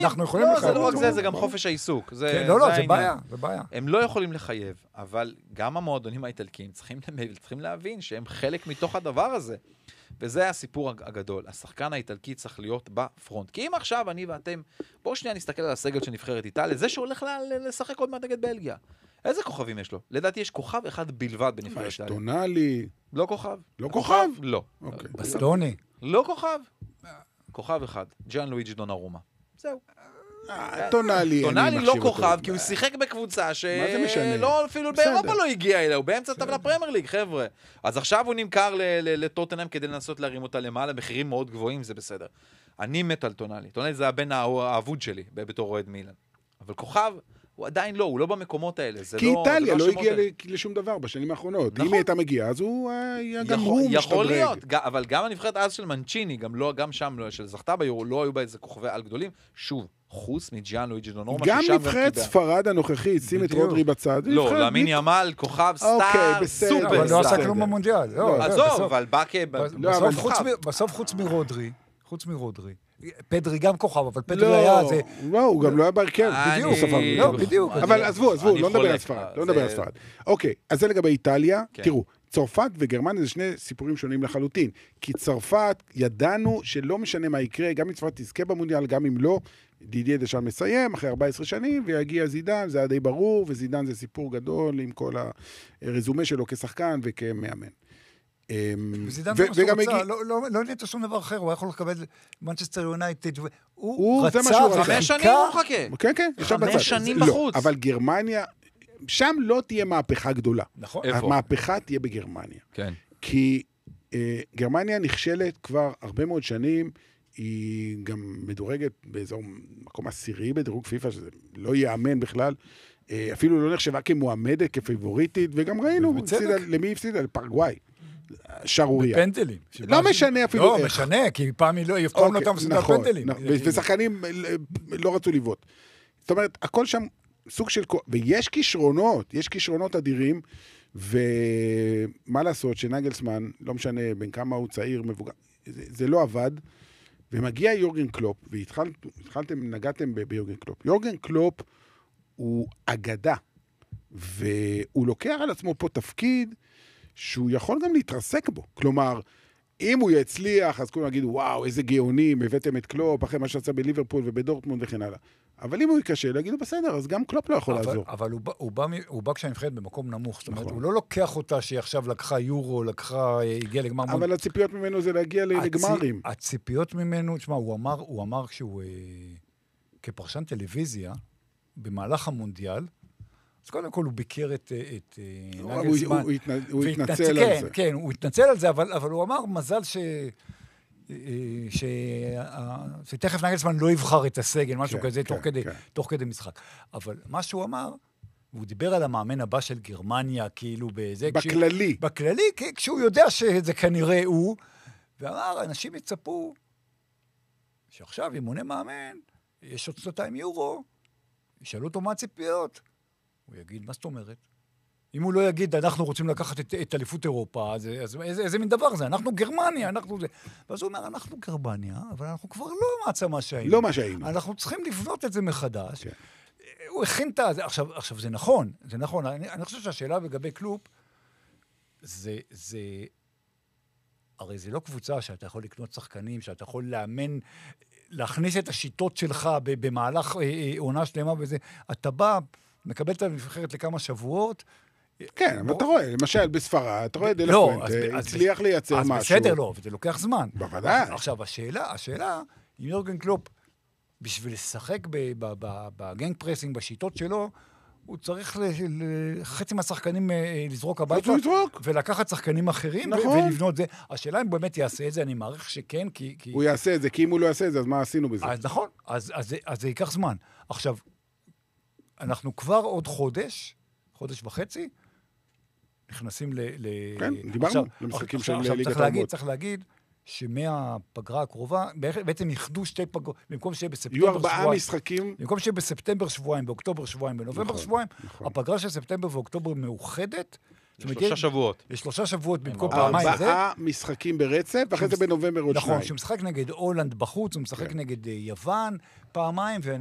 אנחנו יכולים לחייב. לא, זה לא רק זה, זה גם חופש העיסוק. לא, זה בעיה, זה בעיה. הם לא יכולים לחייב, אבל גם המועדונים האיטלקיים צריכים להבין שהם חלק מתוך הדבר הזה. וזה הסיפור הגדול. השחקן האיטלקי צריך להיות בפרונט. כי אם עכשיו אני ואתם, בואו שנייה נסתכל על הסגל של נבחרת איטליה, זה שהולך לשחק עוד מעט נגד בלגיה. איזה כוכבים יש לו? לדעתי יש כוכב אחד בלבד בנבחרת איטליה. טונאלי. לא כוכב. לא כוכב? לא. בסטוני. לא כוכב. כוכב אחד. ג'אן לואיג'י דונרומה. זהו. טונאלי לא כוכב, כי הוא שיחק בקבוצה שלא, אפילו באירופה לא הגיע אליה, הוא באמצע טבלה פרמייר ליג, חבר'ה. אז עכשיו הוא נמכר לטוטנהאם כדי לנסות להרים אותה למעלה, מחירים מאוד גבוהים, זה בסדר. אני מת על טונאלי. טונאלי זה הבן האבוד שלי, בתור אוהד מילאן. אבל כוכב, הוא עדיין לא, הוא לא במקומות האלה. כי איטליה לא הגיע לשום דבר בשנים האחרונות. אם היא הייתה מגיעה, אז הוא היה גם הוא משתדרג. יכול להיות, אבל גם הנבחרת אז של מנצ'יני, גם שם, של זכתה ביורו, לא היו בה איזה כוכבי על גדולים. שוב, חוץ מג'יאן לואיג'י דונרומה, גם נבחרת ספרד הנוכחית, שים את רודרי בצד. לא, לאמין ימל, כוכב, סטאר, סופר. אבל לא עשה כלום במונדיאל. עזוב, אבל בא בסוף חוץ מרודרי. פדרי גם כוכב, אבל פדרי היה זה... לא, הוא גם לא היה בהרכב. בדיוק. אבל עזבו, לא נדבר על ספרד. אוקיי, אז זה לגבי איטליה. תראו, צרפת וגרמניה זה שני סיפורים שונים לחלוטין. כי צרפת, ידענו שלא משנה מה יקרה, גם אם צרפת תזכה במונדיאל, גם אם לא, דידיה דשאן מסיים אחרי 14 שנים, ויגיע זידן, זה היה די ברור, וזידן זה סיפור גדול עם כל הרזומה שלו כשחקן וכמאמן. וזידן זה מה שהוא רצה, לא נהייתה שום דבר אחר, הוא יכול לקבל מנצ'סטר יונייטד, הוא רצה 5 שנים הוא חכה. כן, כן. 5 שנים בחוץ. אבל גרמניה, שם לא תהיה מהפכה גדולה. נכון. המהפכה תהיה בגרמניה. כן. כי גרמניה נכשלת כבר הרבה מאוד שנים, היא גם מדורגת באזור מקום עשירי בדירוג פיפה, שזה לא יאמן בכלל, אפילו לא נחשבה כמועמדת, כפייבוריטית, וגם ראינו, למי הפסידה? לפרגוואי. שרוריה. בפנדלים. לא משנה אפילו לא, משנה, כי פעם היא לא, יפקום אותם סדר פנדלים. ושחקנים לא רצו לבעוט. זאת אומרת, הכל שם סוג של... ויש כישרונות אדירים, ומה לעשות שנגלסמן, לא משנה בין כמה הוא צעיר, מבוגר, זה לא עבד, ומגיע יורגן קלופ, נגעתם ביורגן קלופ. יורגן קלופ הוא אגדה, והוא לוקח על עצמו פה תפקיד, שהוא יכול גם להתרסק בו. כלומר, אם הוא יצליח, אז כולם יגידו, וואו, איזה גאונים, הבאתם את קלופ, אחרי מה שעשה בליברפול ובדורטמונד וכן הלאה. אבל אם הוא יקשה, יגידו, בסדר, אז גם קלופ לא יכול לעזור. אבל הוא בא כשהנבחרת במקום נמוך, זאת אומרת, הוא לא לוקח אותה שהיא עכשיו לקחה יורו, הגיעה לגמר... אבל הציפיות ממנו זה להגיע לגמרים. הציפיות ממנו, תשמע, הוא אמר כשהוא, כפרשן טלוויזיה, במהלך המונדיאל, אז קודם כל הוא ביקר את נגלסמן. הוא התנצל על זה. כן, הוא התנצל על זה, אבל הוא אמר, מזל שתכף נגלסמן לא יבחר את הסגל, משהו כזה, תוך כדי משחק. אבל מה שהוא אמר, הוא דיבר על המאמן הבא של גרמניה, כאילו בזה... בכללי. בכללי, כשהוא יודע שזה כנראה הוא, ואמר, אנשים יצפו שעכשיו, אם מונה מאמן, יש עוד 2 יורו, ישאלו אותו מה הציפיות. הוא יגיד, מה זאת אומרת? אם הוא לא יגיד, אנחנו רוצים לקחת את אליפות אירופה, אז איזה מין דבר זה? אנחנו גרמניה, אנחנו זה. ואז הוא אומר, אנחנו גרמניה, אבל אנחנו כבר לא מעצמה שהיינו. לא מה שהיינו. אנחנו צריכים לבנות את זה מחדש. הוא הכין את זה. עכשיו, זה נכון. אני חושב שהשאלה לגבי קלופ, הרי זה לא קבוצה שאתה יכול לקנות שחקנים, שאתה יכול לאמן, להכניס את השיטות שלך במהלך עונה שלמה וזה. אתה בא... מקבל את הנבחרת לכמה שבועות. כן, אבל אתה רואה, למשל בספרד, אתה רואה דלפוינט, הצליח לייצר משהו. אז בסדר, לא, וזה לוקח זמן. בוודאי. עכשיו, השאלה, אם יורגן קלופ, בשביל לשחק בגנג פרסינג, בשיטות שלו, הוא צריך חצי מהשחקנים לזרוק הביתה, ולקחת שחקנים אחרים, ולבנות זה. השאלה אם באמת יעשה את זה, אני מעריך שכן, כי... הוא יעשה את זה, כי אם הוא לא יעשה את זה, אז מה עשינו בזה? אז נכון, אז זה ייקח זמן. עכשיו, אנחנו כבר עוד חודש וחצי, נכנסים כן, דיברנו, למשחקים של ליגת האלופות. צריך להגיד שמהפגרה הקרובה, בעצם יחדו 2 פגרות, במקום שיהיה בספטמבר שבועיים. יהיו 4 משחקים. במקום שיהיה בספטמבר שבועיים, באוקטובר שבועיים, בנובמבר שבועיים, הפגרה של ספטמבר ואוקטובר מאוחדת, 3 שבועות. יש 3 שבועות במקום פעמיים. 4 משחקים ברצף, ואחרי זה בנובמבר עוד 2. נכון, שהוא משחק נגד הולנד בחוץ, הוא משחק נגד יוון פעמיים,